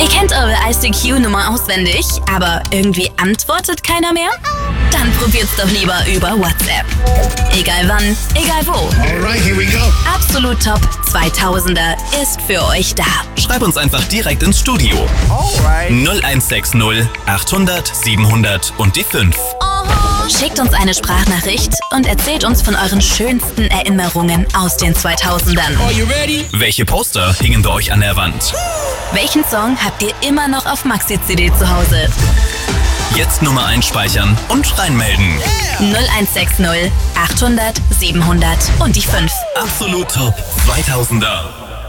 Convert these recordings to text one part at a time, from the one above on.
kennt eure ICQ-Nummer auswendig, aber irgendwie antwortet keiner mehr? Dann probiert's doch lieber über WhatsApp. Egal wann, egal wo. Alright, here we go. Absolut Top 2000er ist für euch da. Schreib uns einfach direkt ins Studio. Alright. 0160 800 700 und die 5. Schickt uns eine Sprachnachricht und erzählt uns von euren schönsten Erinnerungen aus den 2000ern. Are you ready? Welche Poster hingen bei euch an der Wand? Welchen Song habt ihr immer noch auf Maxi-CD zu Hause? Jetzt Nummer einspeichern und reinmelden. 0160 800 700 und die 5. Absolut Top 2000er.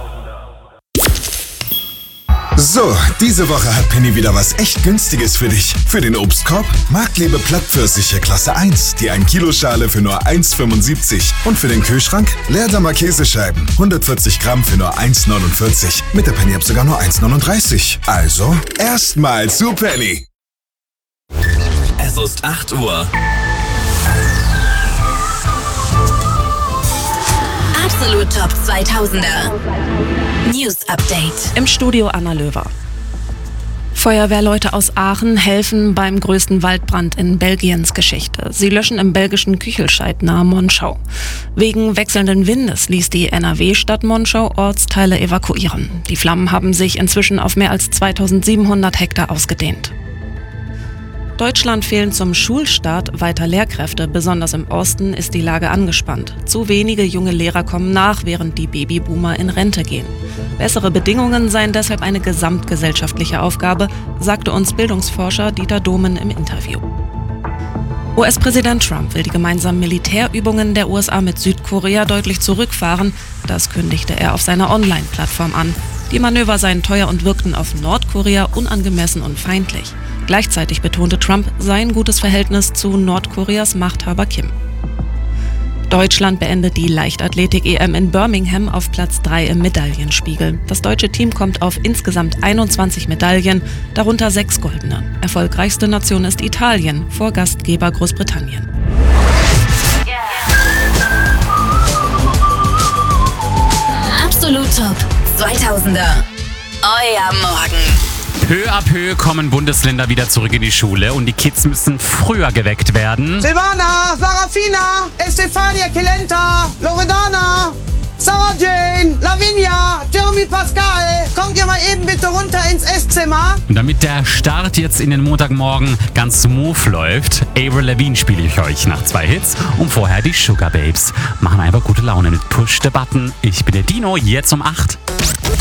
So, diese Woche hat Penny wieder was echt Günstiges für dich. Für den Obstkorb Marktlebe Plattpfirsiche Klasse 1, die 1 Kilo Schale für nur 1,75. Und für den Kühlschrank Leerdammer Käsescheiben, 140 Gramm für nur 1,49. Mit der Penny-App sogar nur 1,39. Also, erstmal zu Penny. Es ist 8 Uhr. Absolut Top 2000er. News Update. Im Studio Anna Löwer. Feuerwehrleute aus Aachen helfen beim größten Waldbrand in Belgiens Geschichte. Sie löschen im belgischen Küchelscheid nahe Monschau. Wegen wechselnden Windes ließ die NRW-Stadt Monschau Ortsteile evakuieren. Die Flammen haben sich inzwischen auf mehr als 2700 Hektar ausgedehnt. Deutschland fehlen zum Schulstart weiter Lehrkräfte. Besonders im Osten ist die Lage angespannt. Zu wenige junge Lehrer kommen nach, während die Babyboomer in Rente gehen. Bessere Bedingungen seien deshalb eine gesamtgesellschaftliche Aufgabe, sagte uns Bildungsforscher Dieter Domen im Interview. US-Präsident Trump will die gemeinsamen Militärübungen der USA mit Südkorea deutlich zurückfahren. Das kündigte er auf seiner Online-Plattform an. Die Manöver seien teuer und wirkten auf Nordkorea unangemessen und feindlich. Gleichzeitig betonte Trump sein gutes Verhältnis zu Nordkoreas Machthaber Kim. Deutschland beendet die Leichtathletik-EM in Birmingham auf Platz 3 im Medaillenspiegel. Das deutsche Team kommt auf insgesamt 21 Medaillen, darunter 6 goldene. Erfolgreichste Nation ist Italien, vor Gastgeber Großbritannien. Absolut Top 2000er. Euer Morgen. Peu à peu kommen Bundesländer wieder zurück in die Schule und die Kids müssen früher geweckt werden. Silvana, Sarafina, Estefania Kelenta, Loredana, Sarah Jane, Lavinia, Jeremy Pascal. Kommt ihr mal eben bitte runter ins Esszimmer. Und damit der Start jetzt in den Montagmorgen ganz smooth läuft, Avril Lavigne spiele ich euch nach 2 Hits und vorher die Sugar Babes. Machen einfach gute Laune mit Push the Button. Ich bin der Dino, jetzt um 8.